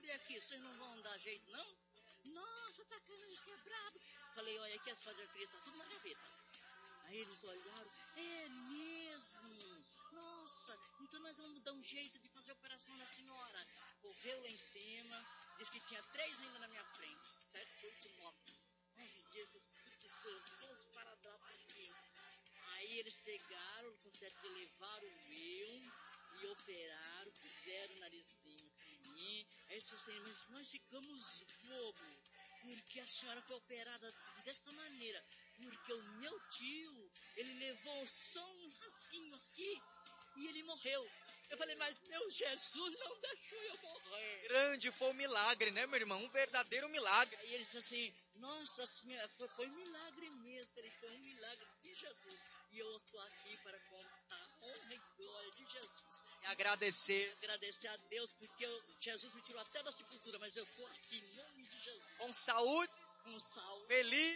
milagre aqui, vocês não vão dar jeito, não? Nossa, tá quebrado. Falei, olha, aqui as fotografias tá tudo na gaveta. Aí eles olharam, é mesmo? Nossa, então nós vamos dar um jeito de fazer a operação na senhora. Correu lá em cima, disse que tinha 3 ainda na minha frente, 7, 8, 9. Ai, dia que só os paradrapos aqui. Aí eles pegaram, conseguiram levar o meu e operaram, fizeram o narizinho fininho. Aí eles disseram, mas nós ficamos bobos, porque a senhora foi operada dessa maneira. Porque o meu tio, ele levou só um rasguinho aqui e ele morreu. Eu falei, mas meu Jesus não deixou eu morrer. Grande foi o milagre, né, meu irmão? Um verdadeiro milagre. Aí ele disse assim, nossa, foi um milagre mesmo. Ele foi um milagre de Jesus. E eu estou aqui para contar a honra e glória de Jesus. E agradecer. Agradecer a Deus, porque Jesus me tirou até da sepultura, mas eu estou aqui em nome de Jesus. Com saúde. Com saúde.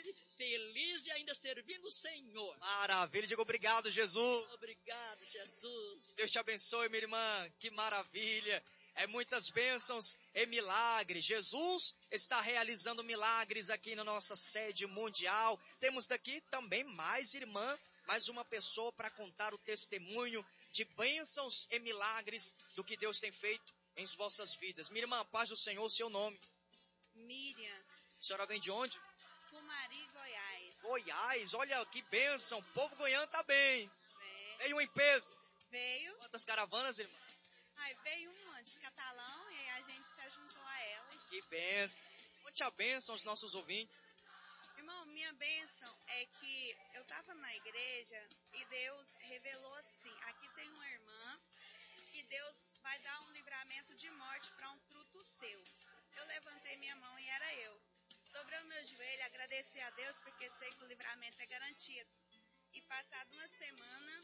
Feliz e ainda servindo o Senhor. Maravilha, digo obrigado, Jesus. Obrigado, Jesus. Deus te abençoe, minha irmã, que maravilha. É muitas bênçãos e milagres. Jesus está realizando milagres aqui na nossa sede mundial. Temos daqui também mais uma pessoa para contar o testemunho de bênçãos e milagres do que Deus tem feito em vossas vidas. Minha irmã, paz do Senhor, seu nome? Miriam. A senhora vem de onde? Cumari, Goiás. Goiás, olha que bênção, o povo goiano tá bem. Veio em peso. Veio. Quantas caravanas, irmã? Veio uma de Catalão e a gente se juntou a elas. Que bênção. Conte a bênção aos nossos ouvintes. Irmão, minha bênção é que eu estava na igreja e Deus revelou assim, aqui tem uma irmã que Deus vai dar um livramento de morte para um fruto seu. Eu levantei minha mão e era eu. Dobrei o meu joelho, agradeci a Deus porque sei que o livramento é garantido. E passada uma semana,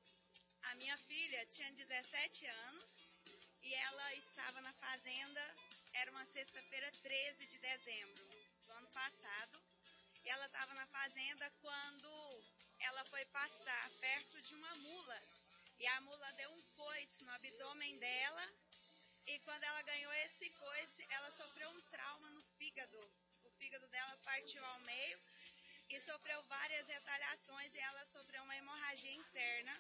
a minha filha tinha 17 anos e ela estava na fazenda, era uma sexta-feira 13 de dezembro do ano passado. E ela estava na fazenda quando ela foi passar perto de uma mula. E a mula deu um coice no abdômen dela. E quando ela ganhou esse coice, ela sofreu um trauma no fígado. O fígado dela partiu ao meio e sofreu várias retaliações e ela sofreu uma hemorragia interna.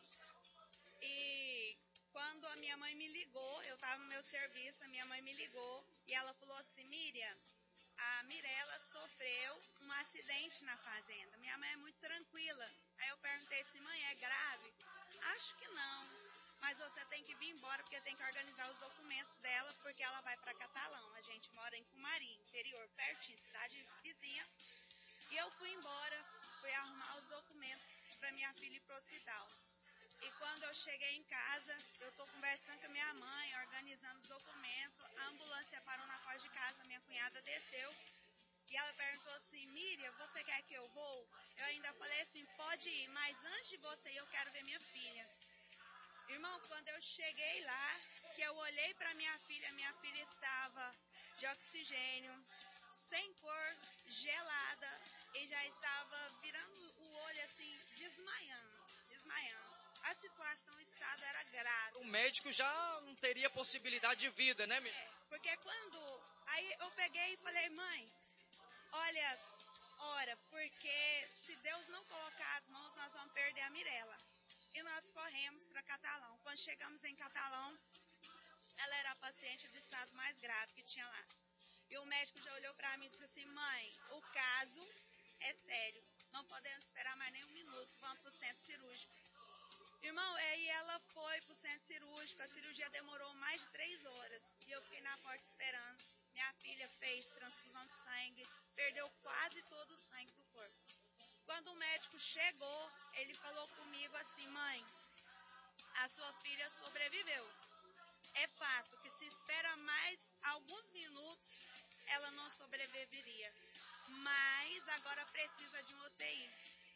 E quando a minha mãe me ligou, eu estava no meu serviço, a minha mãe me ligou e ela falou assim, Miriam, a Mirella sofreu um acidente na fazenda. Minha mãe é muito tranquila. Aí eu perguntei se mãe, é grave? Acho que não, mas você tem que vir embora porque tem que organizar os documentos dela, porque ela vai para Catalão. A gente mora em Cumari, interior, pertinho, cidade vizinha. E eu fui embora, fui arrumar os documentos para minha filha ir para o hospital. E quando eu cheguei em casa, eu estou conversando com a minha mãe, organizando os documentos, a ambulância parou na porta de casa, minha cunhada desceu, e ela perguntou assim, Miriam, você quer que eu vou? Eu ainda falei assim, pode ir, mas antes de você ir, eu quero ver minha filha. Irmão, quando eu cheguei lá, que eu olhei para minha filha estava de oxigênio, sem cor, gelada, e já estava virando o olho assim, desmaiando. A situação, o estado era grave. O médico já não teria possibilidade de vida, né, Miriam? Porque aí eu peguei e falei, mãe, olha, ora, porque se Deus não colocar as mãos, nós vamos perder a Mirella. E nós corremos para Catalão. Quando chegamos em Catalão, ela era a paciente do estado mais grave que tinha lá. E o médico já olhou para mim e disse assim, mãe, o caso é sério. Não podemos esperar mais nem um minuto, vamos para o centro cirúrgico. Irmão, aí ela foi para o centro cirúrgico, a cirurgia demorou mais de 3 horas. E eu fiquei na porta esperando. Minha filha fez transfusão de sangue, perdeu quase todo o sangue do corpo. Quando o médico chegou, ele falou comigo assim, mãe, a sua filha sobreviveu. É fato que se espera mais alguns minutos, ela não sobreviveria. Mas agora precisa de um UTI.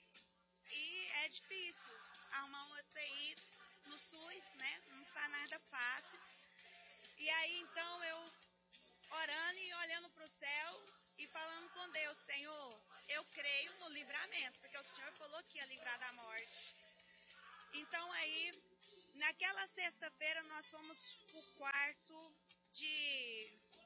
E é difícil arrumar um UTI no SUS, né? Não tá nada fácil. E aí, então, eu orando e olhando para o céu e falando com Deus, Senhor, eu creio no livramento, porque o Senhor falou que ia livrar da morte. Então, aí, naquela sexta-feira, nós fomos pro quarto de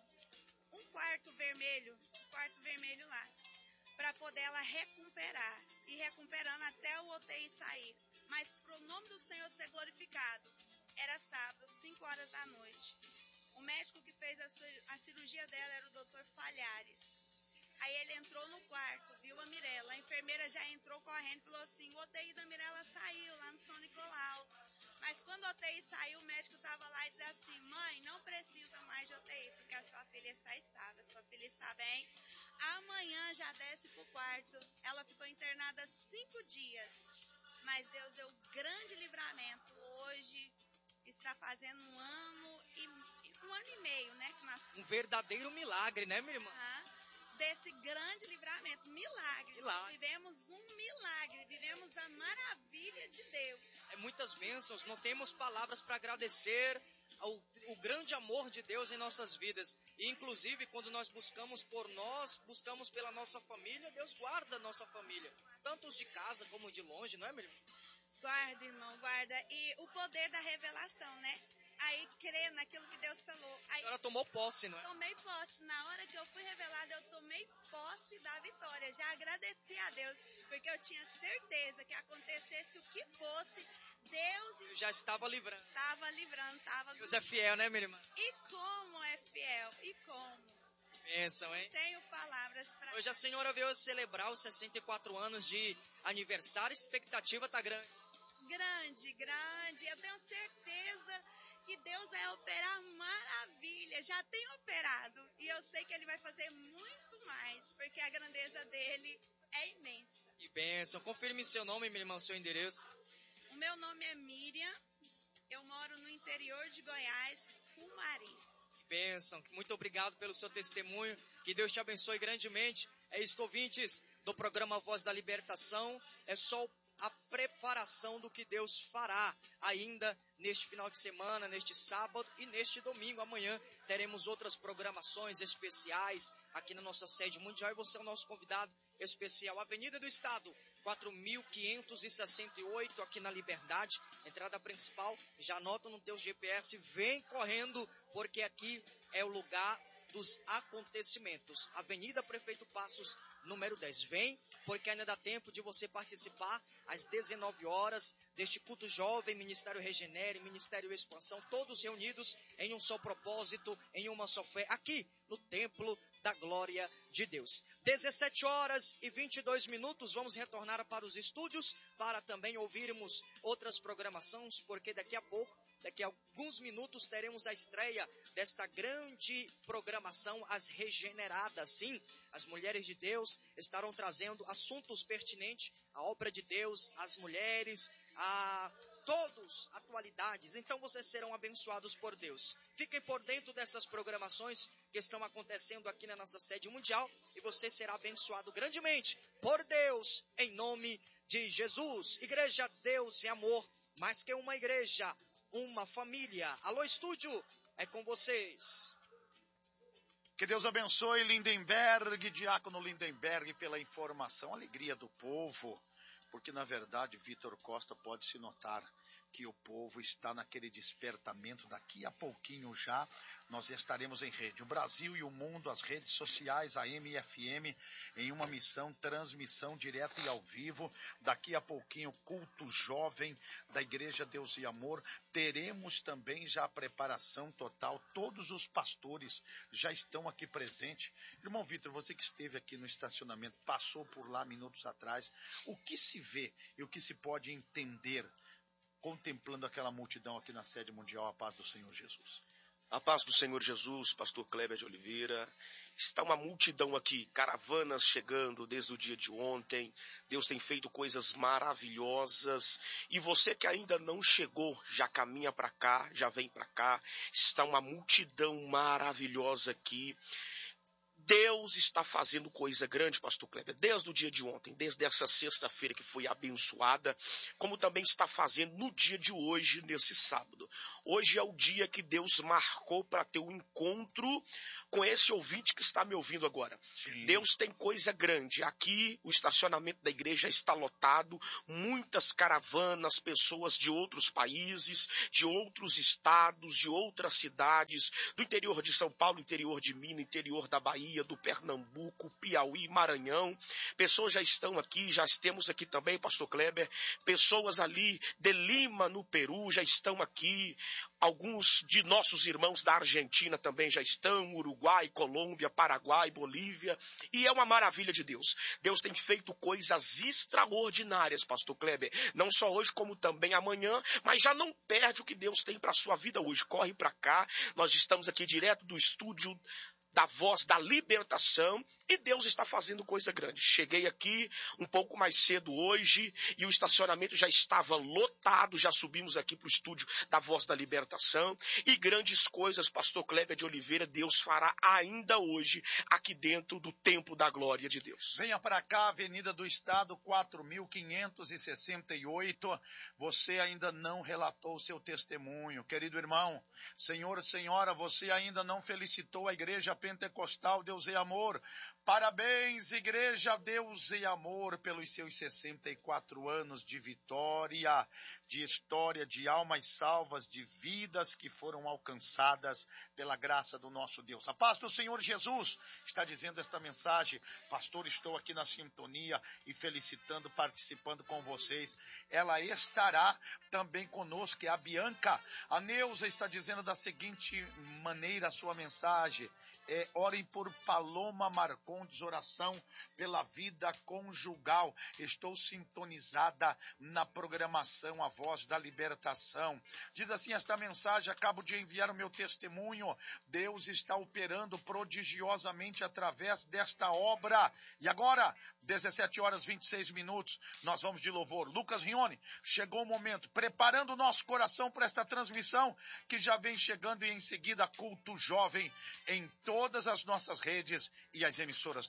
vermelho lá, para poder ela recuperar, e recuperando até o UTI sair. Mas para o nome do Senhor ser glorificado, era sábado, 5 horas da noite. O médico que fez a cirurgia dela era o Dr. Falhares. Aí ele entrou no quarto, viu a Mirella, a enfermeira já entrou correndo e falou assim, o UTI da Mirella saiu lá no São Nicolau. Mas quando o UTI saiu, o médico estava lá e dizia assim, mãe, não precisa mais de UTI, porque a sua filha está estável, a sua filha está bem. Amanhã já desce para o quarto. Ela ficou internada 5 dias, mas Deus deu grande livramento. Hoje está fazendo um ano e meio, né? Um verdadeiro milagre, né, minha irmã? Desse grande livramento, milagre. Vivemos um milagre, vivemos a maravilha de Deus. É muitas bênçãos, não temos palavras para agradecer o grande amor de Deus em nossas vidas. E inclusive quando nós buscamos por nós, buscamos pela nossa família, Deus guarda a nossa família, tanto os de casa como de longe, não é, meu irmão? Guarda, irmão, guarda. E o poder da revelação, né? Aí crê naquilo que Deus falou. Aí, a senhora tomou posse, não é? Tomei posse. Na hora que eu fui revelada, eu tomei posse da vitória. Já agradeci a Deus, porque eu tinha certeza que acontecesse o que fosse, Deus já estava livrando. Estava livrando. Deus é fiel, né, minha irmã? E como é fiel? E como? Bênção, hein? Tenho palavras para... Hoje a senhora veio celebrar os 64 anos de aniversário, a expectativa está grande. Grande. Eu tenho certeza que Deus vai operar maravilha, já tem operado, e eu sei que Ele vai fazer muito mais, porque a grandeza dEle é imensa. Que bênção, confirme seu nome, minha irmã, seu endereço. O meu nome é Miriam, eu moro no interior de Goiás, Cumari. Que bênção, muito obrigado pelo seu testemunho, que Deus te abençoe grandemente. É isso, ouvintes do programa Voz da Libertação, é só a preparação do que Deus fará ainda neste final de semana, neste sábado e neste domingo. Amanhã teremos outras programações especiais aqui na nossa sede mundial e você é o nosso convidado especial. Avenida do Estado, 4.568, aqui na Liberdade, entrada principal. Já anota no teu GPS, vem correndo, porque aqui é o lugar dos acontecimentos. Avenida Prefeito Passos, número 10. Vem, porque ainda dá tempo de você participar às 19 horas deste culto jovem, Ministério Regenere, Ministério Expansão, todos reunidos em um só propósito, em uma só fé, aqui no Templo da Glória de Deus. 17 horas e 22 minutos, vamos retornar para os estúdios para também ouvirmos outras programações, porque daqui a alguns minutos teremos a estreia desta grande programação, As Regeneradas. Sim, as mulheres de Deus estarão trazendo assuntos pertinentes à obra de Deus, às mulheres, a todos, atualidades. Então vocês serão abençoados por Deus. Fiquem por dentro dessas programações que estão acontecendo aqui na nossa sede mundial e você será abençoado grandemente por Deus, em nome de Jesus. Igreja Deus e Amor, mais que uma igreja, uma família. Alô, estúdio, é com vocês. Que Deus abençoe Lindenberg, Diácono Lindenberg, pela informação, alegria do povo, porque na verdade, Vitor Costa, pode se notar que o povo está naquele despertamento. Daqui a pouquinho já nós estaremos em rede. O Brasil e o mundo, as redes sociais, a AM e FM, em uma missão, transmissão direta e ao vivo. Daqui a pouquinho, culto jovem da Igreja Deus e Amor. Teremos também já a preparação total. Todos os pastores já estão aqui presentes. Irmão Vitor, você que esteve aqui no estacionamento, passou por lá minutos atrás. O que se vê e o que se pode entender contemplando aquela multidão aqui na sede mundial? A paz do Senhor Jesus. A paz do Senhor Jesus, pastor Kleber de Oliveira. Está uma multidão aqui, caravanas chegando desde o dia de ontem. Deus tem feito coisas maravilhosas. E você que ainda não chegou, já caminha para cá, já vem para cá. Está uma multidão maravilhosa aqui. Deus está fazendo coisa grande, pastor Kleber, desde o dia de ontem, desde essa sexta-feira que foi abençoada, como também está fazendo no dia de hoje, nesse sábado. Hoje é o dia que Deus marcou para ter um encontro com esse ouvinte que está me ouvindo agora. Sim. Deus tem coisa grande. Aqui o estacionamento da igreja está lotado, muitas caravanas, pessoas de outros países, de outros estados, de outras cidades, do interior de São Paulo, interior de Minas, interior da Bahia, Bahia, do Pernambuco, Piauí, Maranhão. Pessoas já estão aqui, já temos aqui também, pastor Kleber, pessoas ali de Lima, no Peru, já estão aqui. Alguns de nossos irmãos da Argentina também já estão, Uruguai, Colômbia, Paraguai, Bolívia, e é uma maravilha de Deus. Deus tem feito coisas extraordinárias, pastor Kleber, não só hoje como também amanhã, mas já não perde o que Deus tem para a sua vida hoje. Corre para cá, nós estamos aqui direto do estúdio da Voz da Libertação, e Deus está fazendo coisa grande. Cheguei aqui um pouco mais cedo hoje e o estacionamento já estava lotado, já subimos aqui para o estúdio da Voz da Libertação, e grandes coisas, pastor Kleber de Oliveira, Deus fará ainda hoje aqui dentro do Templo da Glória de Deus. Venha para cá, Avenida do Estado, 4.568. Você ainda não relatou o seu testemunho. Querido irmão, senhor, senhora, você ainda não felicitou a Igreja Pentecostal Deus e Amor. Parabéns, Igreja Deus e Amor, pelos seus 64 anos de vitória, de história, de almas salvas, de vidas que foram alcançadas pela graça do nosso Deus. A paz do Senhor Jesus está dizendo esta mensagem. Pastor, estou aqui na sintonia e felicitando, participando com vocês. Ela estará também conosco, é a Bianca. A Neuza está dizendo da seguinte maneira a sua mensagem. Orem por Paloma Marcondes, oração pela vida conjugal. Estou sintonizada na programação A Voz da Libertação. Diz assim esta mensagem: acabo de enviar o meu testemunho. Deus está operando prodigiosamente através desta obra. E agora, 17h26, nós vamos de louvor. Lucas Rione, chegou o momento, preparando o nosso coração para esta transmissão, que já vem chegando, e em seguida culto jovem em todas as nossas redes e as emissoras